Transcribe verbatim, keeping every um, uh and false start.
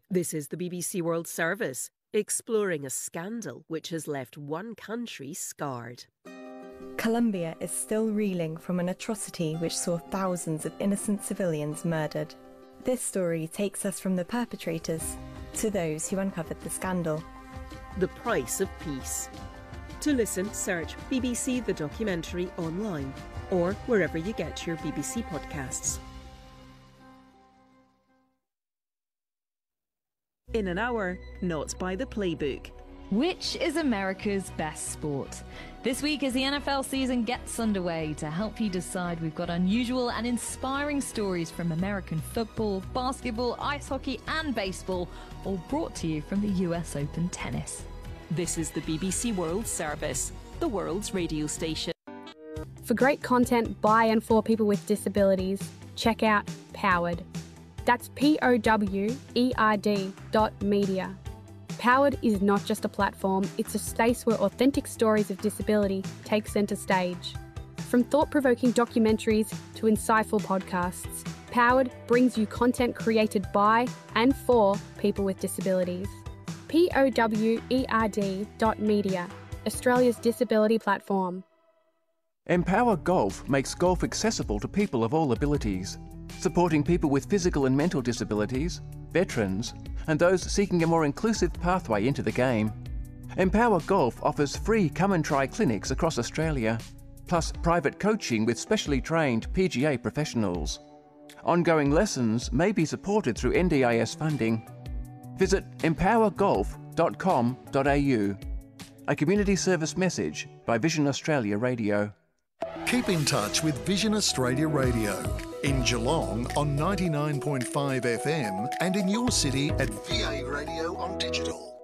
This is the B B C World Service, exploring a scandal which has left one country scarred. Colombia is still reeling from an atrocity which saw thousands of innocent civilians murdered. This story takes us from the perpetrators to those who uncovered the scandal. The Price of Peace. To listen, search B B C The Documentary online or wherever you get your B B C podcasts. In an hour, Not by the Playbook. Which is America's best sport? This week as the N F L season gets underway, to help you decide, we've got unusual and inspiring stories from American football, basketball, ice hockey and baseball, all brought to you from the U S Open tennis. This is the B B C World Service, the world's radio station. For great content by and for people with disabilities, check out Powered. That's P O W E R D dot media. Powered is not just a platform, it's a space where authentic stories of disability take centre stage. From thought-provoking documentaries to insightful podcasts, Powered brings you content created by and for people with disabilities. P O W E R D dot media, Australia's disability platform. Empower Golf makes golf accessible to people of all abilities, supporting people with physical and mental disabilities, veterans, and those seeking a more inclusive pathway into the game. Empower Golf offers free come and try clinics across Australia, plus private coaching with specially trained P G A professionals. Ongoing lessons may be supported through N D I S funding. Visit empower golf dot com dot a u. A community service message by Vision Australia Radio. Keep in touch with Vision Australia Radio in Geelong on ninety-nine point five F M and in your city at V A Radio on digital.